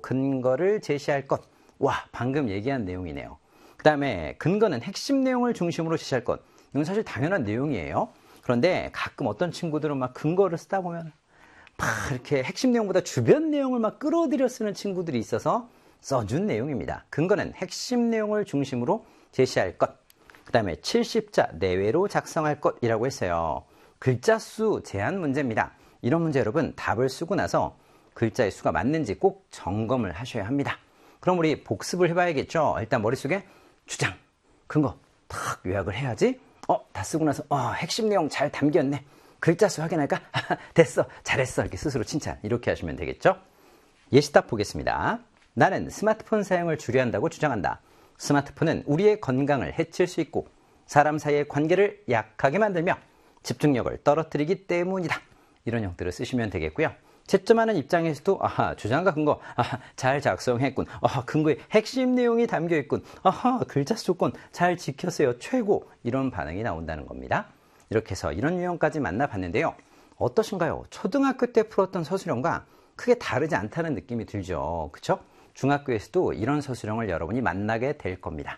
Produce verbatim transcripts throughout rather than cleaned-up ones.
근거를 제시할 것. 와, 방금 얘기한 내용이네요. 그 다음에 근거는 핵심 내용을 중심으로 제시할 것. 이건 사실 당연한 내용이에요. 그런데 가끔 어떤 친구들은 막 근거를 쓰다 보면 막 이렇게 핵심 내용보다 주변 내용을 막 끌어들여 쓰는 친구들이 있어서 써준 내용입니다. 근거는 핵심 내용을 중심으로 제시할 것. 그 다음에 칠십 자 내외로 작성할 것이라고 했어요. 글자 수 제한 문제입니다. 이런 문제 여러분 답을 쓰고 나서 글자의 수가 맞는지 꼭 점검을 하셔야 합니다. 그럼 우리 복습을 해봐야겠죠. 일단 머릿속에 주장, 근거 탁 요약을 해야지. 어, 다 쓰고 나서 어, 핵심 내용 잘 담겼네. 글자 수 확인할까? 됐어, 잘했어. 이렇게 스스로 칭찬. 이렇게 하시면 되겠죠. 예시답 보겠습니다. 나는 스마트폰 사용을 줄여야 한다고 주장한다. 스마트폰은 우리의 건강을 해칠 수 있고 사람 사이의 관계를 약하게 만들며 집중력을 떨어뜨리기 때문이다. 이런 형태를 쓰시면 되겠고요. 채점하는 입장에서도 아하, 주장과 근거 아하, 잘 작성했군. 아하, 근거의 핵심 내용이 담겨있군. 아하, 글자 수 조건 잘 지켰어요. 최고. 이런 반응이 나온다는 겁니다. 이렇게 해서 이런 유형까지 만나봤는데요. 어떠신가요? 초등학교 때 풀었던 서술형과 크게 다르지 않다는 느낌이 들죠. 그쵸? 중학교에서도 이런 서술형을 여러분이 만나게 될 겁니다.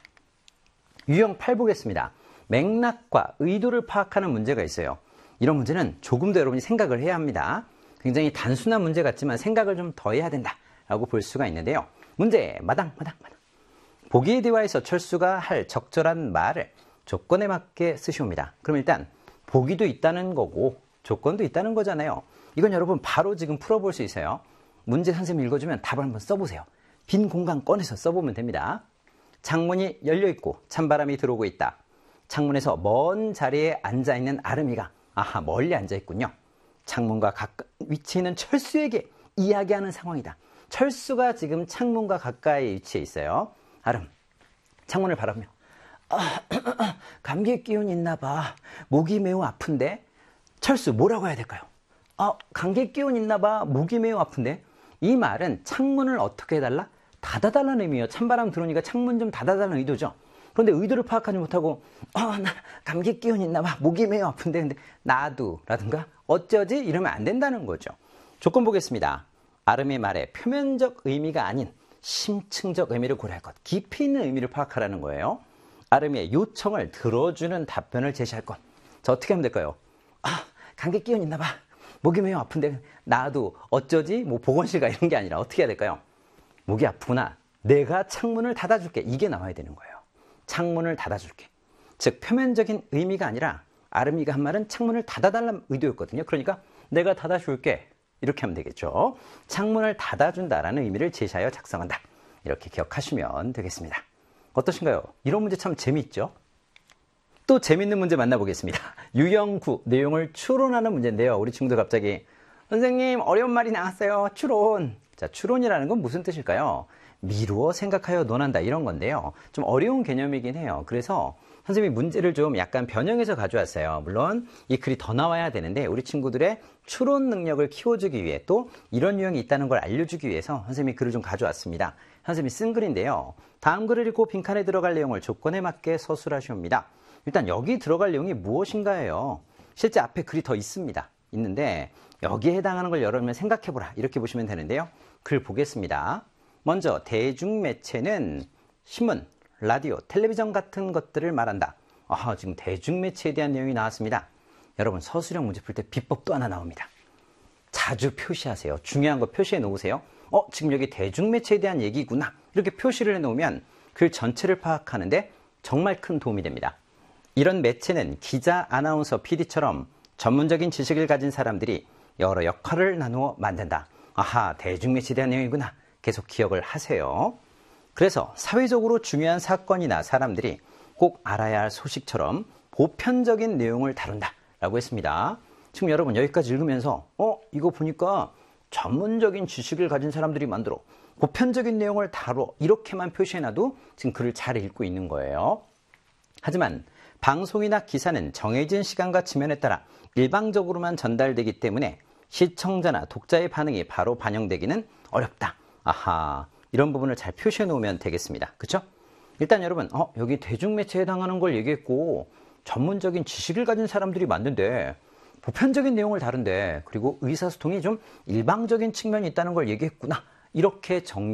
유형 팔 보겠습니다. 맥락과 의도를 파악하는 문제가 있어요. 이런 문제는 조금 더 여러분이 생각을 해야 합니다. 굉장히 단순한 문제 같지만 생각을 좀 더 해야 된다라고 볼 수가 있는데요. 문제 마당 마당 마당. 보기의 대화에서 철수가 할 적절한 말을 조건에 맞게 쓰시옵니다. 그럼 일단 보기도 있다는 거고 조건도 있다는 거잖아요. 이건 여러분 바로 지금 풀어볼 수 있어요. 문제 선생님이 읽어주면 답을 한번 써보세요. 빈 공간 꺼내서 써보면 됩니다. 창문이 열려있고 찬바람이 들어오고 있다. 창문에서 먼 자리에 앉아있는 아름이가 아하 멀리 앉아있군요. 창문과 가까이 위치해 있는 철수에게 이야기하는 상황이다. 철수가 지금 창문과 가까이 위치해 있어요. 아름, 창문을 바라보며 아, 감기 기운 있나 봐. 목이 매우 아픈데. 철수 뭐라고 해야 될까요? 아, 감기 기운 있나 봐. 목이 매우 아픈데. 이 말은 창문을 어떻게 해달라? 닫아달라는 의미예요. 찬바람 들어오니까 창문 좀 닫아달라는 의도죠. 그런데 의도를 파악하지 못하고 아, 나 감기 기운 있나 봐. 목이 매우 아픈데. 근데 나도 라든가 어쩌지? 이러면 안 된다는 거죠. 조건 보겠습니다. 아름의 말에 표면적 의미가 아닌 심층적 의미를 고려할 것. 깊이 있는 의미를 파악하라는 거예요. 아름의 요청을 들어주는 답변을 제시할 것. 자, 어떻게 하면 될까요? 아, 감기 기운 있나 봐. 목이 매우 아픈데 나도 어쩌지? 뭐 보건실 가 이런 게 아니라 어떻게 해야 될까요? 목이 아프구나. 내가 창문을 닫아줄게. 이게 나와야 되는 거예요. 창문을 닫아줄게. 즉 표면적인 의미가 아니라 아름이가 한 말은 창문을 닫아달라는 의도였거든요. 그러니까 내가 닫아줄게. 이렇게 하면 되겠죠. 창문을 닫아준다라는 의미를 제시하여 작성한다. 이렇게 기억하시면 되겠습니다. 어떠신가요? 이런 문제 참 재미있죠? 또 재밌는 문제 만나보겠습니다. 유형 구, 내용을 추론하는 문제인데요. 우리 친구들 갑자기 선생님 어려운 말이 나왔어요. 추론. 자, 추론이라는 건 무슨 뜻일까요? 미루어 생각하여 논한다 이런 건데요. 좀 어려운 개념이긴 해요. 그래서 선생님이 문제를 좀 약간 변형해서 가져왔어요. 물론 이 글이 더 나와야 되는데 우리 친구들의 추론 능력을 키워주기 위해 또 이런 유형이 있다는 걸 알려주기 위해서 선생님이 글을 좀 가져왔습니다. 선생님이 쓴 글인데요. 다음 글을 읽고 빈칸에 들어갈 내용을 조건에 맞게 서술하시옵니다. 일단 여기 들어갈 내용이 무엇인가예요. 실제 앞에 글이 더 있습니다. 있는데 여기에 해당하는 걸 여러분 생각해보라. 이렇게 보시면 되는데요. 글 보겠습니다. 먼저 대중매체는 신문, 라디오, 텔레비전 같은 것들을 말한다. 아, 지금 대중매체에 대한 내용이 나왔습니다. 여러분 서술형 문제 풀 때 비법도 하나 나옵니다. 자주 표시하세요. 중요한 거 표시해 놓으세요. 어, 지금 여기 대중매체에 대한 얘기구나. 이렇게 표시를 해놓으면 글 전체를 파악하는데 정말 큰 도움이 됩니다. 이런 매체는 기자, 아나운서, 피디처럼 전문적인 지식을 가진 사람들이 여러 역할을 나누어 만든다. 아하, 대중매체에 대한 내용이구나. 계속 기억을 하세요. 그래서 사회적으로 중요한 사건이나 사람들이 꼭 알아야 할 소식처럼 보편적인 내용을 다룬다 라고 했습니다. 지금 여러분 여기까지 읽으면서 어 이거 보니까 전문적인 지식을 가진 사람들이 만들어 보편적인 내용을 다뤄 이렇게만 표시해놔도 지금 글을 잘 읽고 있는 거예요. 하지만 방송이나 기사는 정해진 시간과 지면에 따라 일방적으로만 전달되기 때문에 시청자나 독자의 반응이 바로 반영되기는 어렵다. 아하, 이런 부분을 잘 표시해 놓으면 되겠습니다. 그렇죠? 일단 여러분 어, 여기 대중매체에 해당하는 걸 얘기했고 전문적인 지식을 가진 사람들이 맞는데 보편적인 내용을 다룬데 그리고 의사소통이 좀 일방적인 측면이 있다는 걸 얘기했구나. 이렇게 정리